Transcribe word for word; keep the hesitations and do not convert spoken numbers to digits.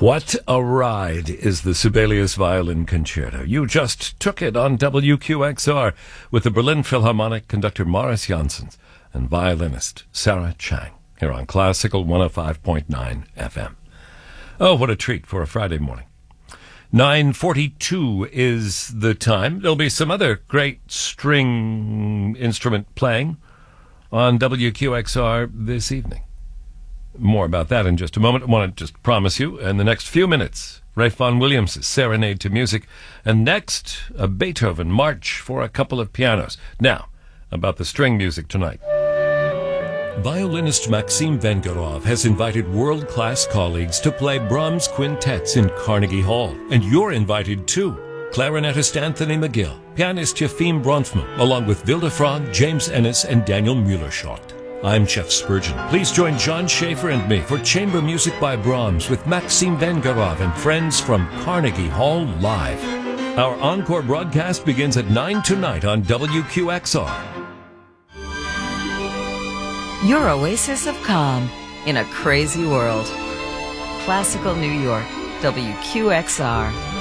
What a ride is the Sibelius Violin Concerto. You just took it on W Q X R with the Berlin Philharmonic conductor Morris Janssens and violinist Sarah Chang here on Classical one oh five point nine F M. Oh, what a treat for a Friday morning. nine forty-two is the time. There'll be some other great string instrument playing on W Q X R this evening. More about that in just a moment. I want to just promise you, in the next few minutes, Ralph Vaughan Williams' Serenade to Music, and next, a Beethoven March for a couple of pianos. Now, about the string music tonight. Violinist Maxim Vengerov has invited world-class colleagues to play Brahms quintets in Carnegie Hall, and you're invited too. Clarinetist Anthony McGill, pianist Yefim Bronfman, along with Vilde Frog, James Ennis, and Daniel Mueller-Schott. I'm Jeff Spurgeon. Please join John Schaefer and me for Chamber Music by Brahms with Maxim Vengerov and friends from Carnegie Hall Live. Our encore broadcast begins at nine tonight on W Q X R. Your oasis of calm in a crazy world. Classical New York, W Q X R.